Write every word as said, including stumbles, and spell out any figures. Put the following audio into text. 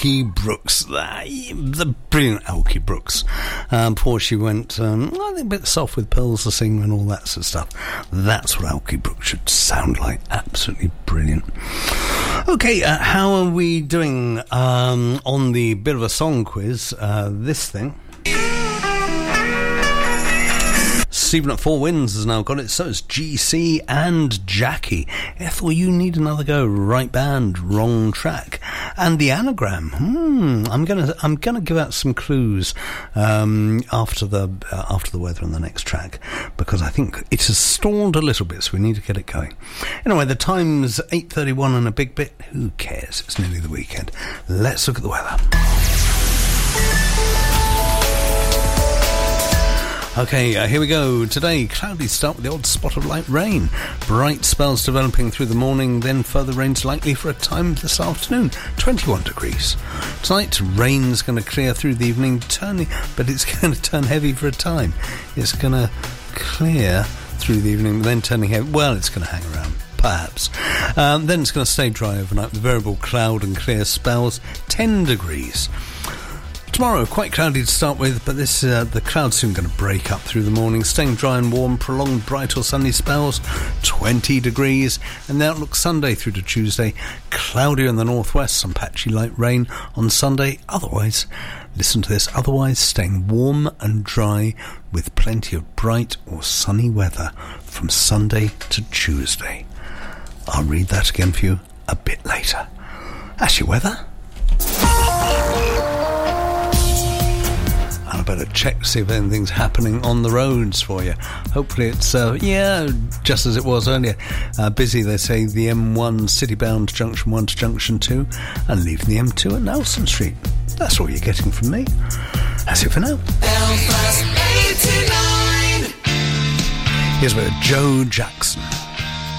Elkie Brooks, the brilliant Elkie Brooks. Um, before she went um, I think a bit soft with Pearls to Sing and all that sort of stuff. That's what Elkie Brooks should sound like. Absolutely brilliant. Okay, uh, how are we doing um, on the bit of a song quiz? Uh, this thing. Stephen at Four Winds has now got it, so it's G C and Jackie. Ethel, you need another go. Right band, wrong track. And the anagram. Hmm. I'm gonna I'm gonna give out some clues um, after the uh, after the weather on the next track, because I think it has stalled a little bit, so we need to get it going. Anyway, the time's eight thirty-one and a big bit. Who cares? It's nearly the weekend. Let's look at the weather. Okay, uh, here we go. Today, cloudy start with the odd spot of light rain. Bright spells developing through the morning, then further rains likely for a time this afternoon. twenty-one degrees. Tonight, rain's going to clear through the evening, turning, but it's going to turn heavy for a time. It's going to clear through the evening, then turning heavy. Well, it's going to hang around. Perhaps. Um, then it's going to stay dry overnight with variable cloud and clear spells. ten degrees. Tomorrow, quite cloudy to start with, but this uh, the clouds soon going to break up through the morning, staying dry and warm, prolonged bright or sunny spells, twenty degrees, and the outlook Sunday through to Tuesday, cloudy in the northwest, some patchy light rain on Sunday, otherwise, listen to this, otherwise staying warm and dry with plenty of bright or sunny weather from Sunday to Tuesday. I'll read that again for you a bit later. That's your weather. I better check to see if anything's happening on the roads for you. Hopefully it's, uh, yeah, just as it was earlier. Uh, busy, they say, the M one city-bound junction one to junction two, and leaving the M two at Nelson Street. That's all you're getting from me. That's it for now. Belfast eighty-nine. Here's with Joe Jackson.